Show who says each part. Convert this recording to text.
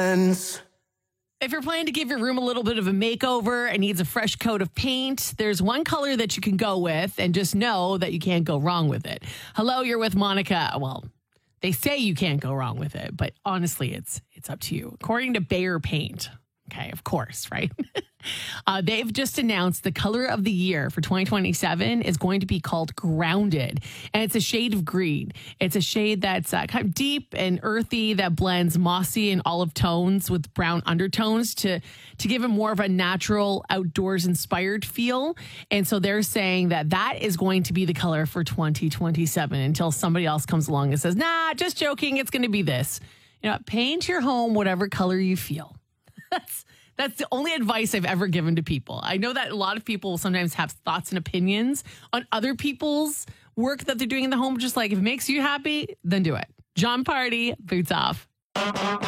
Speaker 1: friends.
Speaker 2: If you're planning to give your room a little bit of a makeover and needs a fresh coat of paint, there's one color that you can go with, and just know that you can't go wrong with it. Hello, you're with Monica. Well, they say you can't go wrong with it, but honestly, it's up to you. According to Behr Paint, okay, of course, right? They've just announced the color of the year for 2027 is going to be called Grounded. And it's a shade of green. It's a shade that's kind of deep and earthy that blends mossy and olive tones with brown undertones to give it more of a natural outdoors inspired feel. And so they're saying that is going to be the color for 2027 until somebody else comes along and says, nah, just joking. It's going to be this. You know, paint your home whatever color you feel. That's the only advice I've ever given to people. I know that a lot of people sometimes have thoughts and opinions on other people's work that they're doing in the home. Just like, if it makes you happy, then do it. John Party, Boots Off.